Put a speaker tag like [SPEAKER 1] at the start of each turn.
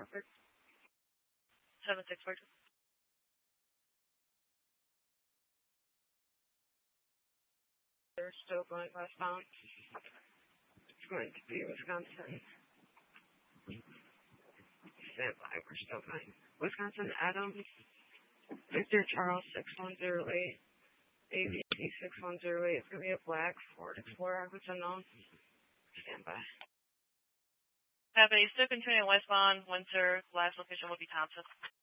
[SPEAKER 1] Perfect. 7642. They're still going westbound. It's going to be Wisconsin. Stand by, we're still going. Wisconsin Adams, Victor Charles 6108, ABC 6108. It's going to be a black Ford Explorer, which unknown. Stand by.
[SPEAKER 2] Have a still continuing westbound. Winter. Last location will be Thompson.